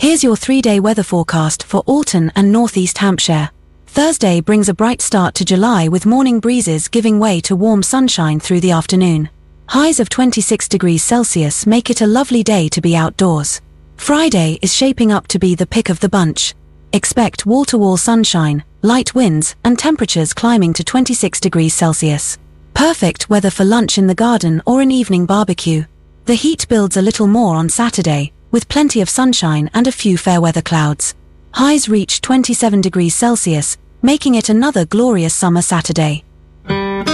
Here's your 3-day weather forecast for Alton and Northeast Hampshire. Thursday brings a bright start to July with morning breezes giving way to warm sunshine through the afternoon. Highs of 26 degrees Celsius make it a lovely day to be outdoors. Friday is shaping up to be the pick of the bunch. Expect wall-to-wall sunshine, light winds, and temperatures climbing to 26 degrees Celsius. Perfect weather for lunch in the garden or an evening barbecue. The heat builds a little more on Saturday, with plenty of sunshine and a few fair weather clouds. Highs reach 27 degrees Celsius, making it another glorious summer Saturday.